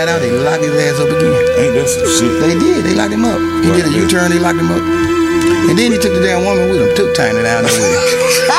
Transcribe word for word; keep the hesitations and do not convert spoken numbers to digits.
got out, they locked his ass up again. Ain't that some shit? They did. They locked him up. He Right, did a man. U-turn. They locked him up. And then he took the damn woman with him. Took Tiny down there with him.